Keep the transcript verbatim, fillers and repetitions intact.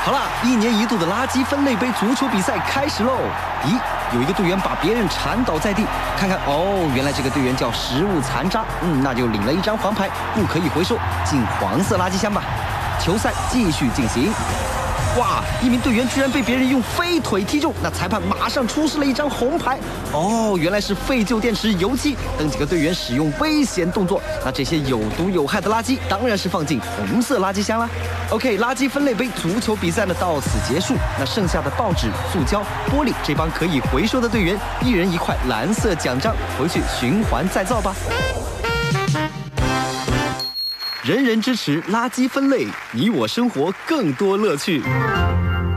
好啦，一年一度的垃圾分类杯足球比赛开始喽！咦，有一个队员把别人铲倒在地，看看哦，原来这个队员叫食物残渣，嗯，那就领了一张黄牌，不可以回收，进黄色垃圾箱吧。球赛继续进行。哇！一名队员居然被别人用飞腿踢中，那裁判马上出示了一张红牌。哦，原来是废旧电池、油漆等几个队员使用危险动作。那这些有毒有害的垃圾当然是放进红色垃圾箱啦。OK， 垃圾分类杯足球比赛呢到此结束。那剩下的报纸、塑胶、玻璃，这帮可以回收的队员，一人一块蓝色奖章，回去循环再造吧。人人支持垃圾分类，你我生活更多乐趣。